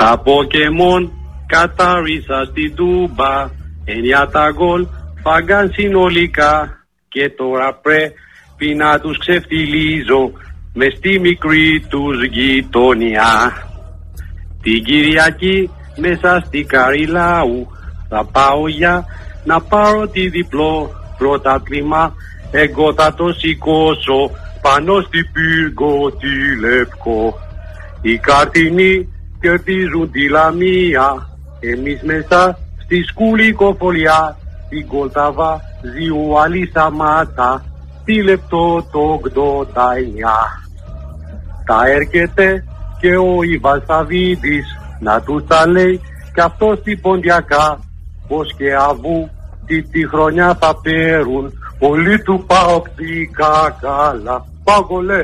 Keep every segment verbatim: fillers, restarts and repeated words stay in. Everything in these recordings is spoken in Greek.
Τα Pokemon κατάρισα στην Τούμπα, εννιά τα γκολ φάγκαν συνολικά και τώρα πρέπει να τους ξεφτιλίζω μες στη μικρή τους γειτονιά. Την Κυριακή μέσα στη Καριλάου θα πάω για να πάρω τη διπλό πρωτάθλημα. Εγώ θα το σηκώσω πάνω στη πύργο τη Λευκό. Οι καρτινοί κερδίζουν τη Λαμία, εμείς μέσα στη σκουλικοφολιά. Την Κολταβά ζιου άλλη σταμάτα τη λεπτό το ογδόντα εννιά. Θα έρχεται και ο Ιβάν Σαββίδης να τους τα λέει κι αυτό στην Ποντιακά, πως και αβού τη, τη χρονιά θα παίρουν όλοι του παοκτικά καλά. Πάγολε!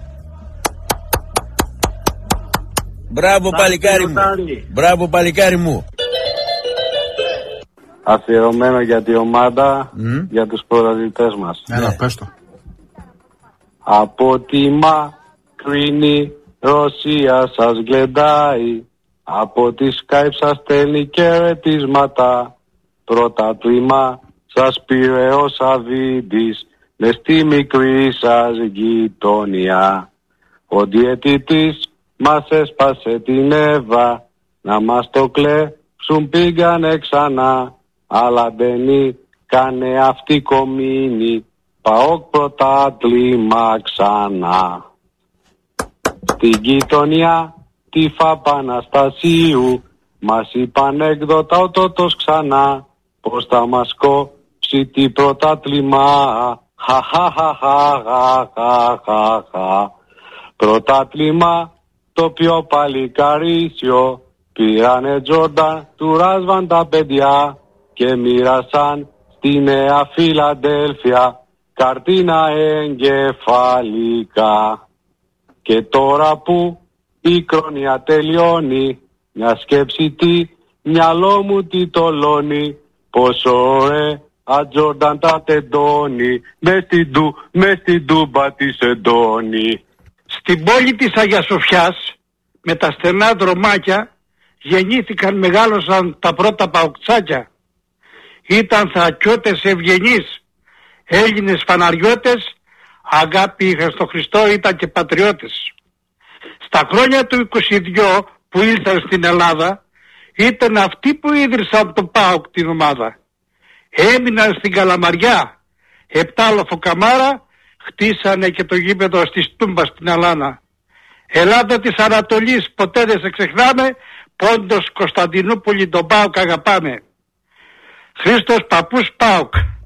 Μπράβο παλικάρι μου. Μπράβο παλικάρι μου. Αφιερωμένο για τη ομάδα, mm. για τους πρωταθλητές μας. Έλα, ναι. Πες το. Από τη μακρινή Ρωσία σας γλεντάει, από τη Skype σας στέλνει χαιρετίσματα. Πρωτάθλημα σας πήρε ο Σαββίδης μες στη μικρή σας γειτονιά. Ο διαιτητής μας έσπασε την Εύα, να μας το κλέψουν πήγανε ξανά. Αλλά δεν κάνε αυτή κομίνη, ΠΑΟΚ πρωτάθλημα ξανά. Στην γειτονιά τη Φαπαναστασίου μας είπαν έκδοτα ο τότος ξανά, πως θα μας κόψει τη πρωτάθλημα. Χαχαχαχαχαχαχαχα. Πρωτάθλημα το πιο παλικαρίσιο, πήρανε Τζόρνταν του Ράσβαν τα παιδιά και μοίρασαν στη Νέα Φιλαδέλφια καρτίνα εγκεφαλικά. Και τώρα που η χρονιά τελειώνει, μια σκέψη τι μυαλό μου τι τολώνει, πόσο ωραία Τζόρνταν τα τεντώνει μες στην του, μες στην Τούμπα της εντώνει. Στην πόλη της Αγίας Σοφιάς με τα στενά δρομάκια γεννήθηκαν, μεγάλωσαν τα πρώτα παοκτσάκια. Ήταν θακιώτες ευγενείς, Έλληνες φαναριώτες, αγάπη είχαν στο Χριστό, ήταν και πατριώτες. Στα χρόνια του είκοσι δύο που ήλθαν στην Ελλάδα, ήταν αυτοί που ίδρυσαν το ΠΑΟΚ την ομάδα. Έμειναν στην Καλαμαριά, επτάλοφο καμάρα, χτίσανε και το γήπεδο στη Τούμπα στην Αλάνα. Ελλάδα της Ανατολής, ποτέ δεν σε ξεχνάμε, Πόντος Κωνσταντινούπολη τον ΠΑΟΚ αγαπάμε. Χρήστος Παππούς ΠΑΟΚ.